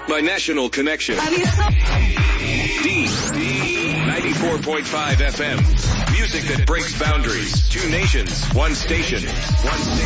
by National Connection. D 94.5 FM. Music that breaks boundaries. Two nations, one station. One station.